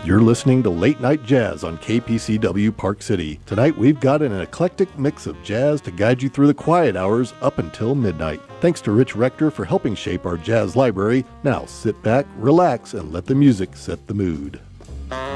You're listening to Late Night Jazz on KPCW Park City. Tonight we've got an eclectic mix of jazz to guide you through the quiet hours up until midnight. Thanks to Rich Rector for helping shape our jazz library. Now sit back, relax, and let the music set the mood.